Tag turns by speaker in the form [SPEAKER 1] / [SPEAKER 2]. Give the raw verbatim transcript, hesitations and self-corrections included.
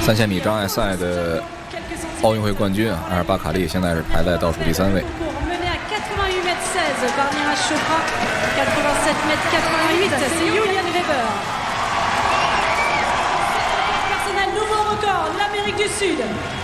[SPEAKER 1] 三千米障碍赛的奥运会冠军啊，阿尔巴卡利现在是排在倒数第三位。
[SPEAKER 2] Personnel nouveau record, l'Amérique du Sud.